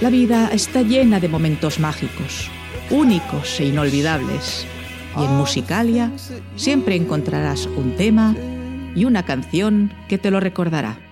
La vida está llena de momentos mágicos, únicos e inolvidables. Y en Musicalia siempre encontrarás un tema y una canción que te lo recordará.